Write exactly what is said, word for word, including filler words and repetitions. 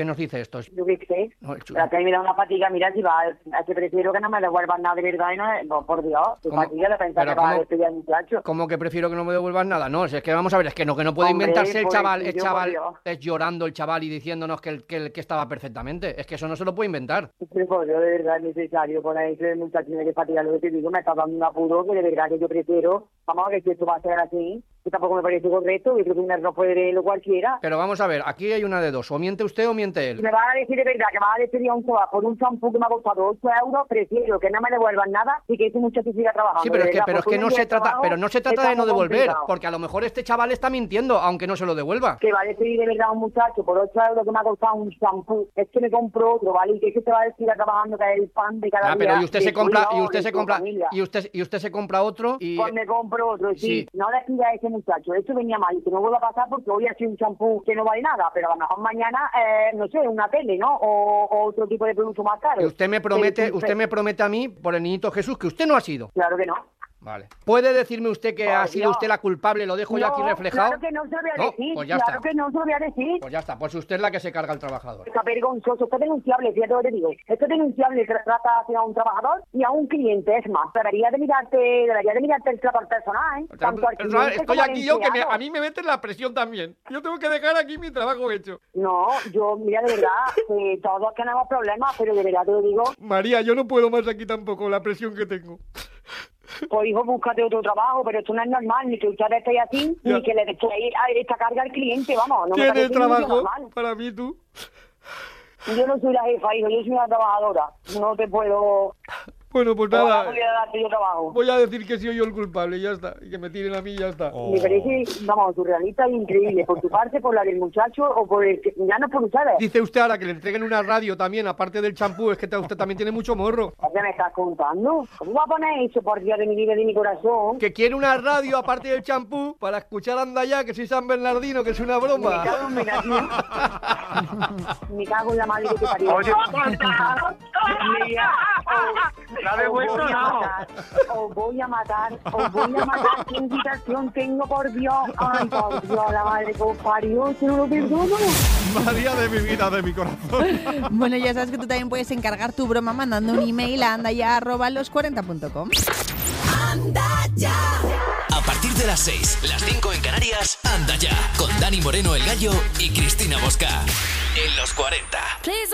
¿Qué nos dice esto? Yo qué sé. No, el chu- Pero que a mí me da una fatiga, mira, si va, es que prefiero que no me devuelvan nada de verdad y no, no por Dios, qué ¿Cómo? fatiga de pensar Pero que va a ¿cómo? despedir al muchacho. ¿Cómo que prefiero que no me devuelvan nada? No, si es que vamos a ver, es que no, que no puede Hombre, inventarse el chaval, el pobrecillo, chaval por Dios. es llorando el chaval y diciéndonos que, el, que, el, que estaba perfectamente. Es que eso no se lo puede inventar. Sí, pues yo de verdad es necesario ponerse el muchacho tiene que fatigar, lo que te digo, me está dando un apuro que de verdad que yo prefiero, vamos a ver si esto va a ser así, que tampoco me parece correcto, yo creo que un error puede leerlo cualquiera. Pero vamos a ver, aquí hay una de dos, o miente usted o miente Si él. me vas a decir de verdad que vas a despedir a un chaval por un champú que me ha costado ocho euros, prefiero que no me devuelvan nada y que ese muchacho siga trabajando. Sí, pero de es que, verdad, pero es porque que un no día se de trata, trabajo pero no se trata está de no muy devolver, complicado. porque a lo mejor este chaval está mintiendo, aunque no se lo devuelva. Que va a despedir de verdad a un muchacho por ocho euros que me ha costado un champú, es que me compro otro, ¿vale? Y que ese te va a decir a trabajando que es el pan de cada Ah, día. pero y usted de se compra, tu y hijo, usted de se tu compra, familia. y usted, y usted se compra otro y Pues me compro otro, sí. Sí. No despida a ese muchacho, eso venía mal y que no vuelva a pasar porque hoy ha sido un champú que no vale nada, pero a lo mejor mañana, eh, no sé, una tele, ¿no? O, o otro tipo de producto más caro. y usted me promete, Pero, usted me promete a mí por el niñito Jesús que usted no ha sido. Claro que no. Vale. ¿Puede decirme usted que Por ha sido Dios. usted la culpable? Lo dejo yo No, aquí reflejado. claro que no se lo voy a No, decir, pues ya claro está. que no se lo voy a decir. Pues ya está, pues usted es la que se carga al trabajador. Está vergonzoso, esto es denunciable, fíjate lo que te digo. Esto es denunciable, que trata hacia un trabajador y a un cliente, es más. Debería de mirarte, debería de mirarte el trato al personal, ¿eh? Tanto al cliente Estoy como al aquí yo que me- empleado. a mí me meten la presión también. Yo tengo que dejar aquí mi trabajo hecho. No, yo, mira, de verdad, que todos tenemos problemas, pero de verdad te lo digo, María, yo no puedo más aquí tampoco, la presión que tengo. pues hijo, búscate otro trabajo, pero esto no es normal, ni que ustedes estéis así, Ya. ni que le echéis a esta carga al cliente, vamos, no me ¿Tienes parece ni trabajo normal. para mí tú? Yo no soy la jefa, hijo, yo soy una trabajadora, no te puedo, Bueno, pues no nada, voy a darte yo trabajo. voy a decir que soy yo el culpable y ya está. Y que me tiren a mí y ya está. Me parece, vamos, surrealista e increíble, por tu parte, por la del muchacho o por el que, ya no por ustedes. Dice usted ahora que le entreguen una radio también, aparte del champú, es que usted también tiene mucho morro. ¿Qué me estás contando? ¿Cómo va a poner eso, por Dios de mi vida y de mi corazón? Que quiere una radio aparte del champú para escuchar Anda Ya, que soy San Bernardino, que es una Me broma. cago en mi nación. Me cago en la madre que te parió. Oye, Mira, ¿la de os vuelta voy a no? matar, os voy a matar, os voy a matar. ¿Qué invitación tengo, por Dios? Ay, por Dios, la madre que os parió, que no lo perdono. María de mi vida, de mi corazón. Bueno, ya sabes que tú también puedes encargar tu broma mandando un email a andaya arroba los cuarenta punto com. Anda ya. A partir de las seis, las cinco en Canarias, Anda Ya, con Dani Moreno el Gallo y Cristina Bosca. En los cuarenta.